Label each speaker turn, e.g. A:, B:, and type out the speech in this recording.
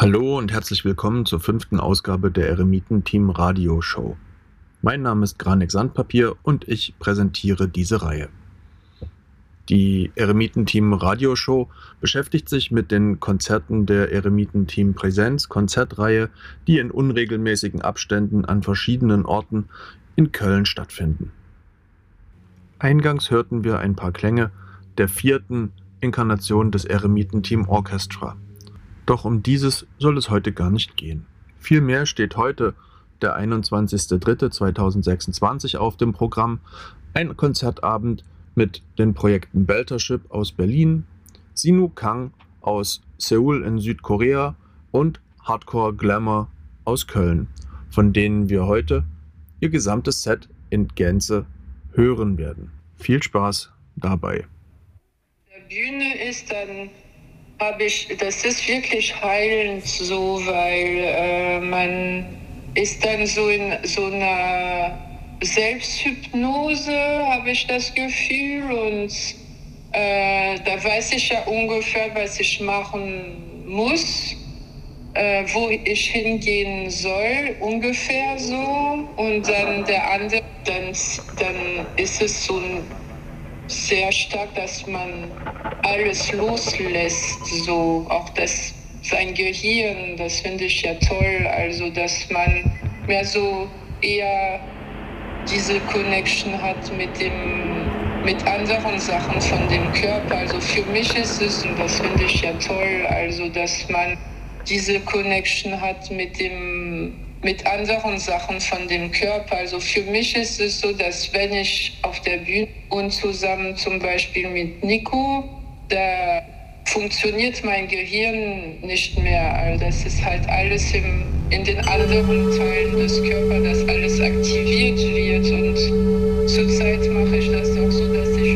A: Hallo und herzlich willkommen zur 5. Ausgabe der Eremitenteam Radio Show. Mein Name ist Granek Sandpapier und ich präsentiere diese Reihe. Die Eremitenteam Radio Show beschäftigt sich mit den Konzerten der Eremitenteam Präsenz Konzertreihe, die in unregelmäßigen Abständen an verschiedenen Orten in Köln stattfinden. Eingangs hörten wir ein paar Klänge der 4. Inkarnation des Eremitenteam Orchestra. Doch um dieses soll es heute gar nicht gehen. Vielmehr steht heute, der 21.03.2026, auf dem Programm, ein Konzertabend mit den Projekten Beltership aus Berlin, Sinu Kang aus Seoul in Südkorea und Hardcore Glamour aus Köln, von denen wir heute ihr gesamtes Set in Gänze hören werden. Viel Spaß dabei.
B: Der Bühne ist dann das ist wirklich heilend so, weil man ist dann so in so einer Selbsthypnose, habe ich das Gefühl, und da weiß ich ja ungefähr, was ich machen muss, wo ich hingehen soll, ungefähr so, und dann der andere, dann ist es so sehr stark, dass man alles loslässt, so auch sein Gehirn, das finde ich ja toll, also dass man mehr so eher diese Connection hat mit anderen Sachen von dem Körper. Also für mich ist es, und das finde ich ja toll, also dass man diese Connection hat mit anderen Sachen von dem Körper. Also für mich ist es so, dass wenn ich auf der Bühne und zusammen zum Beispiel mit Nico, da funktioniert mein Gehirn nicht mehr. Also das ist halt alles in den anderen Teilen des Körpers, dass alles aktiviert wird. Und zurzeit